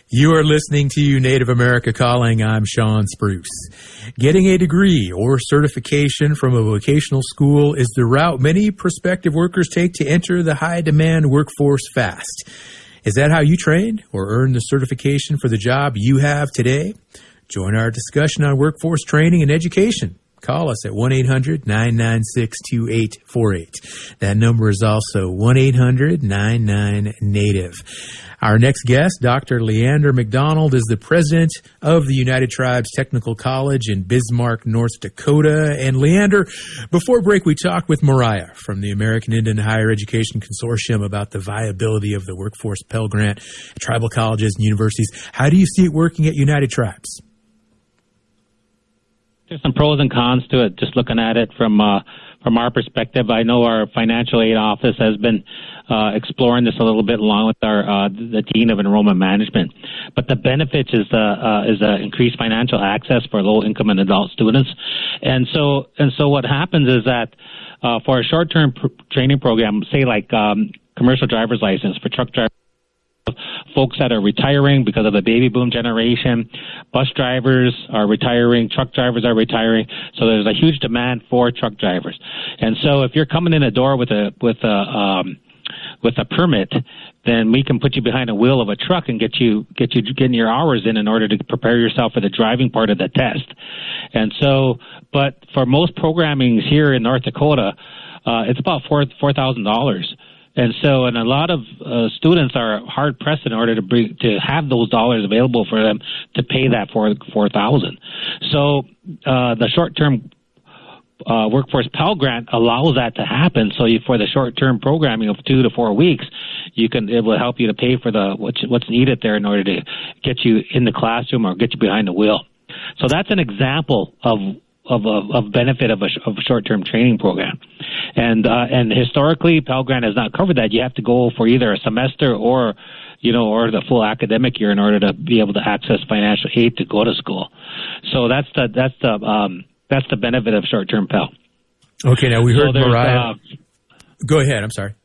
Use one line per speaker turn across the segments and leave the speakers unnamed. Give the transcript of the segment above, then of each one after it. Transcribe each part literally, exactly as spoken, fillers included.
You are listening to Native America Calling. I'm Sean Spruce. Getting a degree or certification from a vocational school is the route many prospective workers take to enter the high-demand workforce fast. Is that how you trained or earned the certification for the job you have today? Join our discussion on workforce training and education. Call us at one eight hundred nine nine six two eight four eight. That number is also one eight hundred nine nine native. Our next guest, Doctor Leander McDonald, is the president of the United Tribes Technical College in Bismarck, North Dakota. And Leander, before break, we talked with Mariah from the American Indian Higher Education Consortium about the viability of the Workforce Pell Grant at tribal colleges and universities. How do you see it working at United Tribes?
There's some pros and cons to it, just looking at it from uh, from our perspective. I know our financial aid office has been uh, exploring this a little bit along with our uh, the Dean of Enrollment Management. But the benefits is the uh, is the increased financial access for low income and adult students. And so and so what happens is that uh, for a short term pr- training program, say like um, commercial driver's license for truck drivers, folks that are retiring because of the baby boom generation, bus drivers are retiring, truck drivers are retiring, so there's a huge demand for truck drivers. And so if you're coming in the door with a with a um, with a permit, then we can put you behind the wheel of a truck and get you get you getting your hours in in order to prepare yourself for the driving part of the test. And so, but for most programming here in North Dakota, uh, it's about four four thousand dollars. And so, and a lot of uh, students are hard pressed in order to bring, to have those dollars available for them to pay that for four thousand. So, uh, the short term uh, workforce Pell Grant allows that to happen. So, you, for the short term programming of two to four weeks, you can it will help you to pay for the what's, what's needed there in order to get you in the classroom or get you behind the wheel. So, that's an example of. Of, of, of benefit of a, of a short-term training program. And uh, and historically, Pell Grant has not covered that. You have to go for either a semester or, you know, or the full academic year in order to be able to access financial aid to go to school. So that's the that's the um, that's the benefit of short-term Pell.
Okay, now we heard
so
Mariah.
Uh,
go ahead. I'm sorry.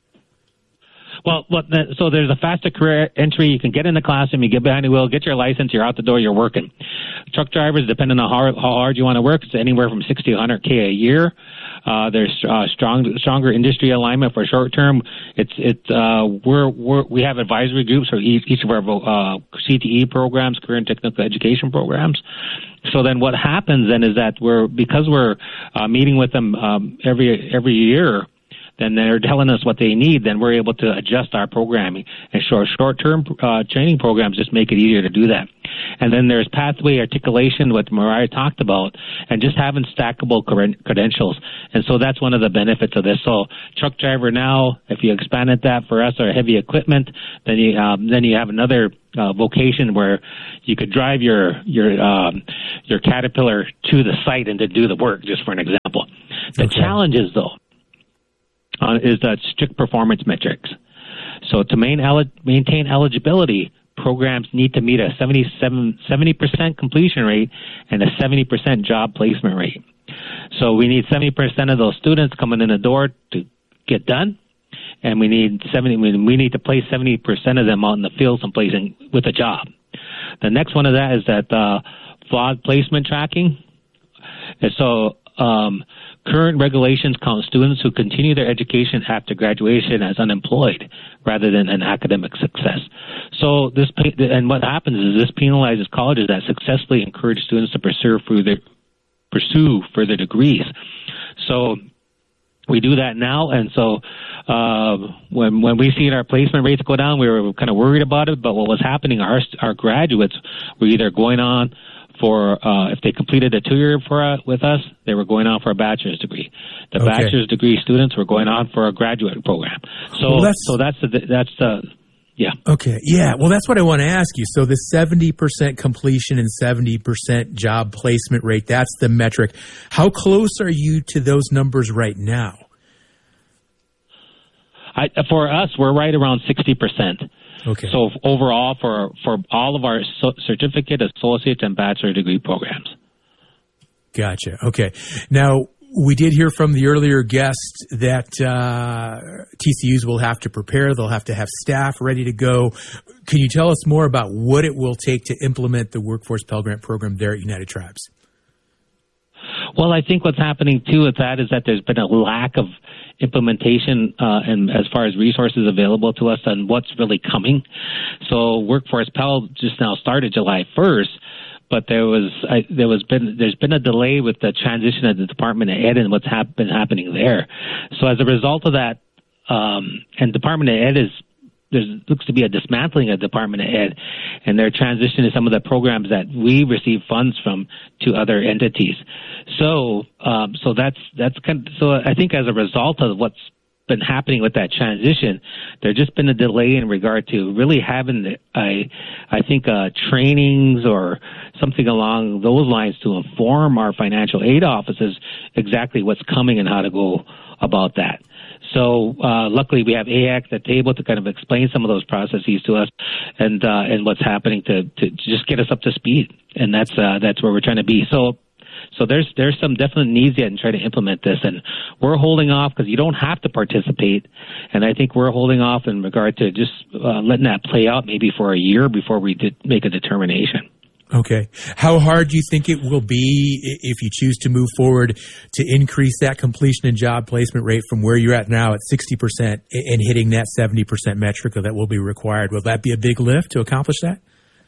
Well, what the, so there's a faster career entry. You can get in the classroom, you get behind the wheel, get your license, you're out the door, you're working. Truck drivers, depending on how, how hard you want to work, it's anywhere from sixty to one hundred K a year. Uh, there's uh, strong, stronger industry alignment for short term. It's it uh, we're, we're we have advisory groups for each, each of our uh, C T E programs, career and technical education programs. So then what happens then is that we're because we're uh, meeting with them um, every every year. Then they're telling us what they need, then we're able to adjust our programming. And short, short-term uh, training programs just make it easier to do that. And then there's pathway articulation, what Mariah talked about, and just having stackable credentials. And so that's one of the benefits of this. So truck driver now, if you expanded that for us, or heavy equipment, then you um, then you have another uh, vocation where you could drive your your um, your Caterpillar to the site and to do the work, just for an example. The
okay.
challenge is, though, Uh, is that strict performance metrics. So to main el- maintain eligibility, programs need to meet a seventy-seven, seventy percent completion rate and a seventy percent job placement rate. So we need seventy percent of those students coming in the door to get done, and we need seventy. We need to place seventy percent of them out in the field someplace in, with a job. The next one of that is that uh, flawed placement tracking. And so um, current regulations count students who continue their education after graduation as unemployed rather than an academic success. So this, and what happens is this penalizes colleges that successfully encourage students to pursue further, pursue further degrees. So we do that now, and so uh, when when we see our placement rates go down, we were kind of worried about it. But what was happening, our our graduates were either going on for uh, if they completed a two-year for uh, with us, they were going on for a bachelor's degree. The
okay.
bachelor's degree students were going on for a graduate program. So
well, that's,
so that's the that's the yeah.
Okay, yeah. Well, that's what I want to ask you. So the seventy percent completion and seventy percent job placement rate, that's the metric. How close are you to those numbers right now?
I, for us, we're right around sixty percent.
Okay.
So overall, for, for all of our certificate, associate, and bachelor degree programs.
Gotcha. Okay. Now, we did hear from the earlier guest that uh, T C Us will have to prepare. They'll have to have staff ready to go. Can you tell us more about what it will take to implement the Workforce Pell Grant program there at United Tribes?
Well, I think what's happening too with that is that there's been a lack of implementation uh, and as far as resources available to us on what's really coming. So Workforce Pell just now started July first, but there was I, there was been there's been a delay with the transition of the Department of Ed and what's hap- been happening there. So as a result of that, um, and Department of Ed is there looks to be a dismantling of Department of Ed, and they're transitioning some of the programs that we receive funds from to other entities. So, um, so that's that's kind of, so I think as a result of what's been happening with that transition, there's just been a delay in regard to really having the, I I think uh, trainings or something along those lines to inform our financial aid offices exactly what's coming and how to go about that. So uh, luckily we have A A C at the table to kind of explain some of those processes to us and uh, and what's happening to, to just get us up to speed. And that's uh, that's where we're trying to be. So so there's there's some definite needs yet in trying to implement this. And we're holding off because you don't have to participate. And I think we're holding off in regard to just uh, letting that play out maybe for a year before we did make a determination.
Okay. How hard do you think it will be if you choose to move forward to increase that completion and job placement rate from where you're at now at sixty percent and hitting that seventy percent metric that will be required? Will that be a big lift to accomplish that?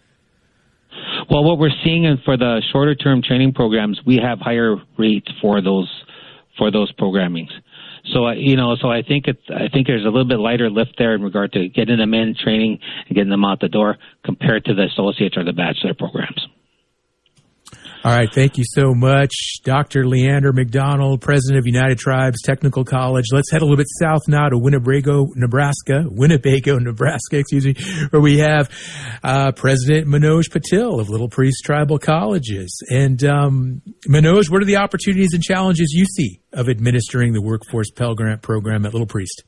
Well, what we're seeing for the shorter term training programs, we have higher rates for those for those programmings. So, uh, you know, so I think it's, I think there's a little bit lighter lift there in regard to getting them in training and getting them out the door compared to the associate or the bachelor programs.
All right. Thank you so much, Doctor Leander McDonald, President of United Tribes Technical College. Let's head a little bit south now to Winnebago, Nebraska, Winnebago, Nebraska, excuse me, where we have uh, President Manoj Patil of Little Priest Tribal Colleges. And um, Manoj, what are the opportunities and challenges you see of administering the Workforce Pell Grant program at Little Priest?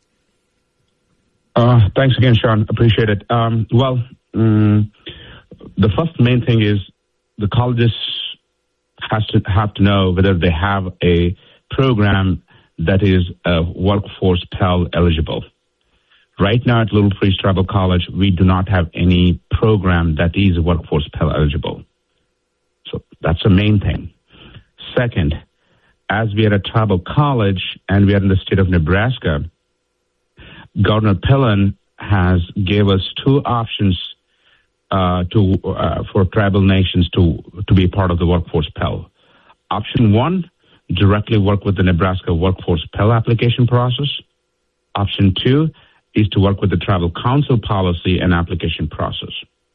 Uh, thanks again, Sean. Appreciate it. Um, well, um, the first main thing is the colleges has to have to know whether they have a program that is uh, Workforce Pell eligible. Right now at Little Priest Tribal College, we do not have any program that is Workforce Pell eligible. So that's the main thing. Second, as we are a tribal college and we are in the state of Nebraska, Governor Pillen has gave us two options Uh, to uh, for tribal nations to to be part of the Workforce Pell. Option one, directly work with the Nebraska Workforce Pell application process. Option two is to work with the Tribal Council policy and application process.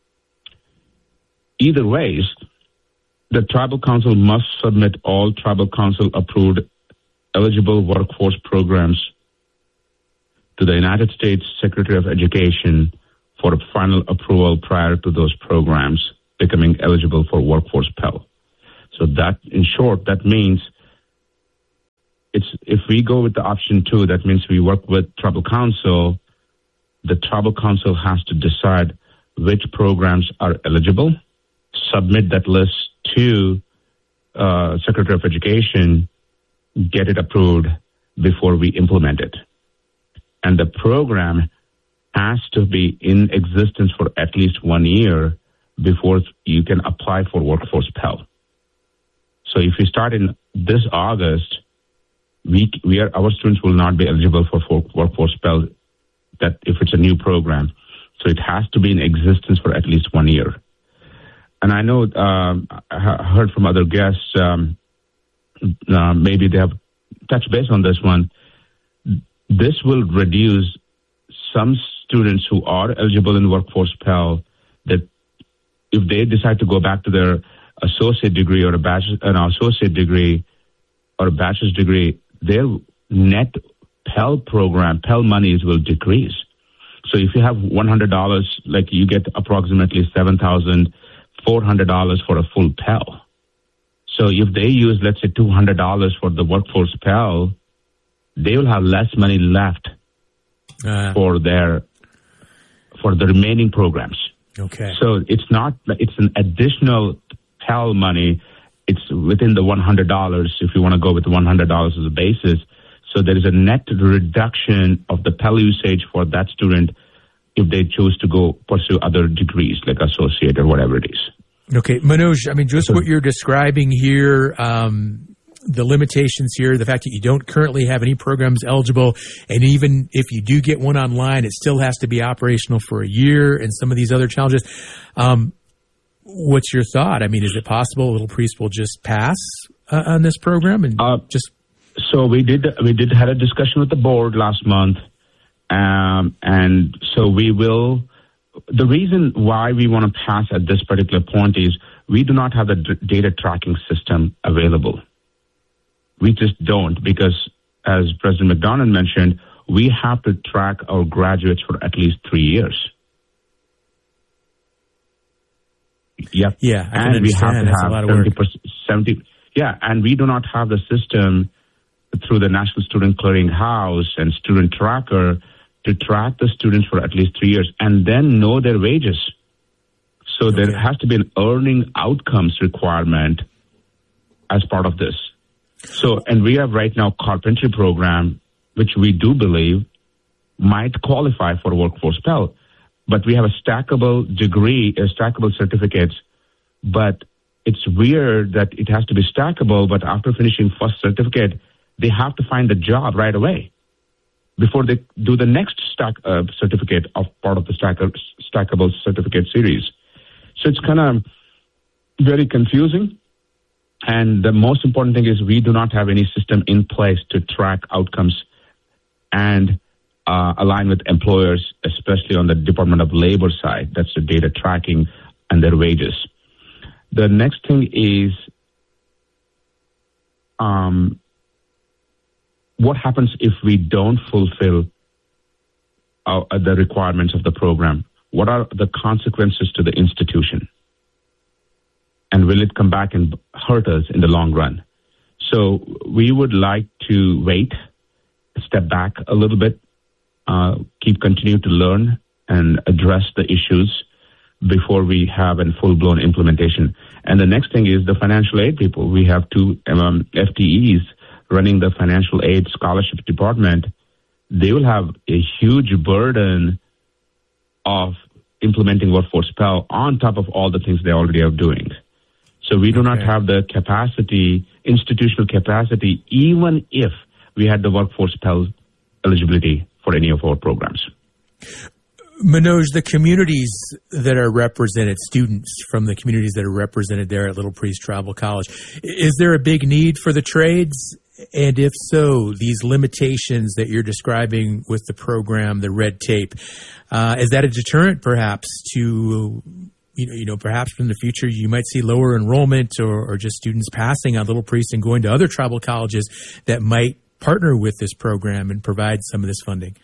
Either ways, the Tribal Council must submit all Tribal Council approved eligible workforce programs to the United States Secretary of Education for a final approval prior to those programs becoming eligible for Workforce Pell. So that, in short, that means it's if we go with the option two, that means we work with Tribal Council. The Tribal Council has to decide which programs are eligible, submit that list to uh, Secretary of Education, get it approved before we implement it. And the program has to be in existence for at least one year before you can apply for Workforce Pell. So if you start in this August, we we are our students will not be eligible for, for Workforce Pell. That if it's a new program, so it has to be in existence for at least one year. And I know um, I heard from other guests, um, uh, maybe they have touched base on this one. This will reduce some students who are eligible in Workforce Pell, that if they decide to go back to their associate degree or a bachelor, an associate degree or a bachelor's degree, their net Pell program, Pell monies will decrease. So if you have one hundred dollars, like you get approximately seven thousand four hundred dollars for a full Pell. So if they use, let's say, two hundred dollars for the Workforce Pell, they will have less money left uh. for their for the remaining programs.
Okay.
So it's not, it's an additional Pell money. It's within the one hundred dollars if you want to go with the one hundred dollars as a basis. So there is a net reduction of the Pell usage for that student if they choose to go pursue other degrees like associate or whatever it is.
Okay, Manoj, I mean, just what you're describing here, um, the limitations here, the fact that you don't currently have any programs eligible, and even if you do get one online, it still has to be operational for a year, and some of these other challenges. Um, what's your thought? I mean, is it possible Little Priest will just pass uh, on this program and
uh,
just?
So we did we did had a discussion with the board last month, um, and so we will. The reason why we want to pass at this particular point is we do not have the d- data tracking system available. We just don't, because as President McDonald mentioned, we have to track our graduates for at least three years. Yep.
Yeah, I
and we have to
That's
have
a lot of
seventy
work.
percent, seventy. Yeah, and we do not have the system through the National Student Clearinghouse and Student Tracker to track the students for at least three years and then know their wages. So okay. There has to be an earning outcomes requirement as part of this. So, and we have right now carpentry program, which we do believe might qualify for workforce Pell, but we have a stackable degree, a stackable certificates, but it's weird that it has to be stackable, but after finishing first certificate, they have to find a job right away before they do the next stack uh, certificate of part of the stack, stackable certificate series. So it's kind of very confusing. And the most important thing is we do not have any system in place to track outcomes and uh, align with employers, especially on the Department of Labor side. That's the data tracking and their wages. The next thing is um, what happens if we don't fulfill our, uh, the requirements of the program? What are the consequences to the institution? And will it come back and hurt us in the long run? So we would like to wait, step back a little bit, uh, keep continuing to learn and address the issues before we have a full-blown implementation. And the next thing is the financial aid people. We have two um, F T Es running the financial aid scholarship department. They will have a huge burden of implementing Workforce Pell on top of all the things they already are doing. So we do okay. not have the capacity, institutional capacity, even if we had the Workforce Pell eligibility for any of our programs.
Manoj, the communities that are represented, students from the communities that are represented there at Little Priest Tribal College, is there a big need for the trades? And if so, these limitations that you're describing with the program, the red tape, uh, is that a deterrent perhaps to, you know, you know, perhaps in the future you might see lower enrollment or, or just students passing on Little Priest and going to other tribal colleges that might partner with this program and provide some of this funding?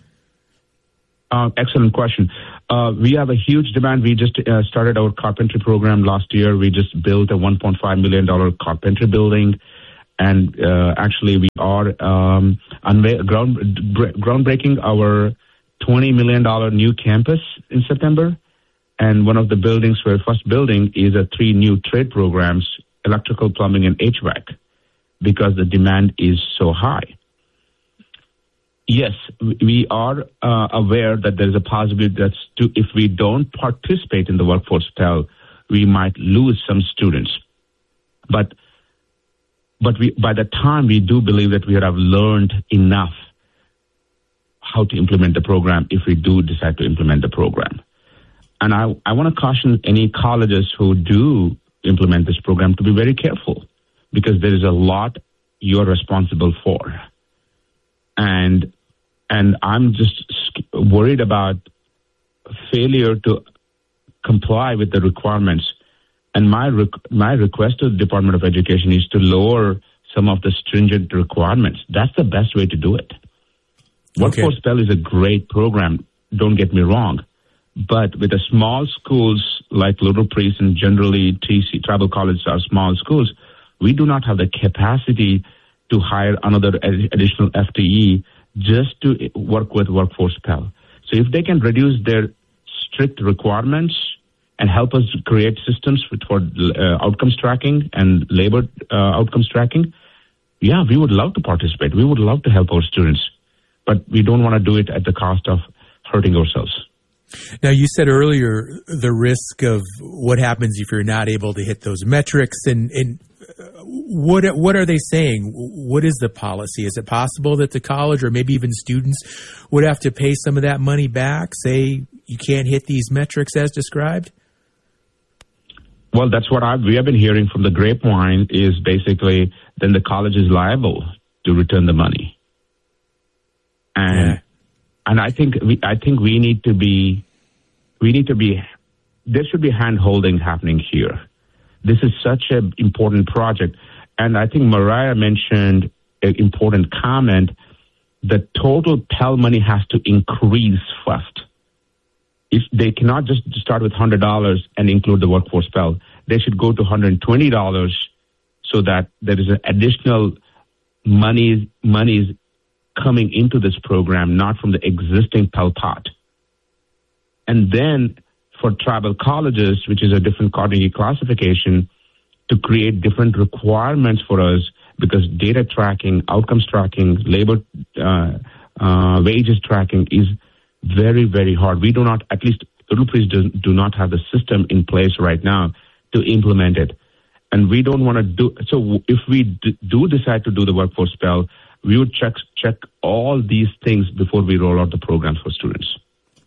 Uh, excellent question. Uh, we have a huge demand. We just uh, started our carpentry program last year. We just built a one point five million dollars carpentry building. And uh, actually, we are um, unve- ground, groundbreaking our twenty million dollars new campus in September. And one of the buildings we're first building is a three new trade programs, electrical, plumbing, and H V A C, because the demand is so high. Yes, we are uh, aware that there's a possibility that stu- if we don't participate in the Workforce Pell, we might lose some students. But but we, by the time we do believe that we have learned enough how to implement the program if we do decide to implement the program. And I, I want to caution any colleges who do implement this program to be very careful, because there is a lot you're responsible for. And and I'm just worried about failure to comply with the requirements. And my rec- my request to the Department of Education is to lower some of the stringent requirements. That's the best way to do it. Okay. Workforce Pell is a great program, don't get me wrong. But with the small schools like Little Priest and generally T C, tribal colleges are small schools, we do not have the capacity to hire another ad- additional F T E just to work with Workforce Pell. So if they can reduce their strict requirements and help us create systems for uh, outcomes tracking and labor uh, outcomes tracking, yeah, we would love to participate. We would love to help our students, but we don't want to do it at the cost of hurting ourselves.
Now, you said earlier the risk of what happens if you're not able to hit those metrics, and, and what what are they saying? What is the policy? Is it possible that the college or maybe even students would have to pay some of that money back, say you can't hit these metrics as described?
Well, that's what I've, we have been hearing from the grapevine is basically then the college is liable to return the money. And yeah. and I think we I think we need to be we need to be there should be hand holding happening here. This is such an important project. And I think Mariah mentioned an important comment. The total Pell money has to increase first. If they cannot just start with one hundred dollars and include the workforce Pell, they should go to one hundred twenty dollars so that there is an additional money monies coming into this program, not from the existing Pell pot. And then for tribal colleges, which is a different Carnegie classification, to create different requirements for us, because data tracking, outcomes tracking, labor uh, uh, wages tracking is very, very hard. We do not, at least Little Priest do, do not have the system in place right now to implement it. And we don't want to do, so if we d- do decide to do the workforce Pell, we would check, check all these things before we roll out the programs for students.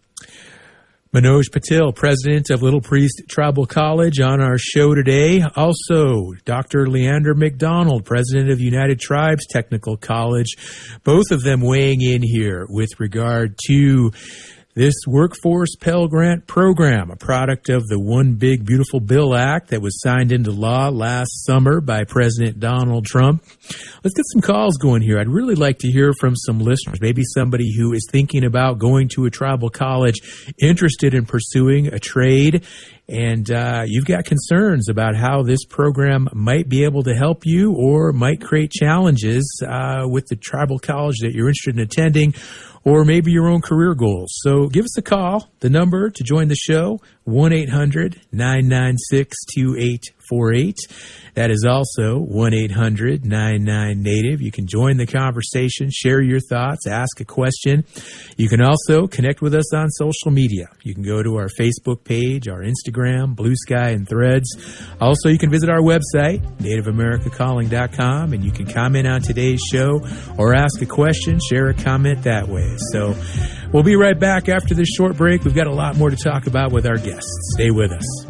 Manoj Patil, president of Little Priest Tribal College, on our show today. Also, Doctor Leander McDonald, president of United Tribes Technical College. Both of them weighing in here with regard to this Workforce Pell Grant program, a product of the One Big Beautiful Bill Act that was signed into law last summer by President Donald Trump. Let's get some calls going here. I'd really like to hear from some listeners, maybe somebody who is thinking about going to a tribal college, interested in pursuing a trade, and uh, you've got concerns about how this program might be able to help you or might create challenges uh, with the tribal college that you're interested in attending, or maybe your own career goals. So give us a call. The number to join the show, one eight hundred nine nine six two eight four eight. That is also one eight hundred nine nine native. You can join the conversation, share your thoughts, ask a question. You can also connect with us on social media. You can go to our Facebook page, our Instagram, Blue Sky, and Threads. Also, you can visit our website, native america calling dot com, and you can comment on today's show or ask a question, share a comment that way. So we'll be right back after this short break. We've got a lot more to talk about with our guests. Stay with us.